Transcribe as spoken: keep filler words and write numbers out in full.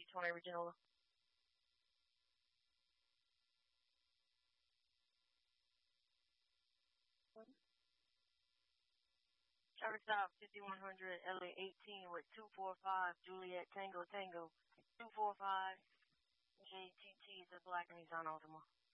twenty original. Charlie South fifty-one hundred L A eighteen with two four five Juliet Tango Tango two four five J T T is a black Nissan Altima.